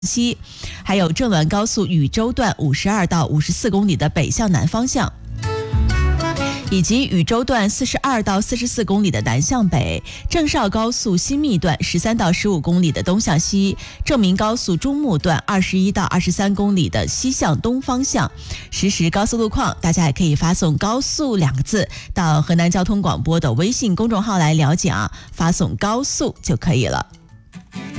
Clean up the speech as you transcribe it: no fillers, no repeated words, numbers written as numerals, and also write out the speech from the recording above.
西，还有郑滦高速禹州段52到54公里的北向南方向，以及禹州段42到44公里的南向北，郑绍高速新密段13到15公里的东向西，郑明高速中牟段21到23公里的西向东方向。实时高速路况，大家也可以发送高速2个字到河南交通广播的微信公众号来了解啊，发送高速就可以了。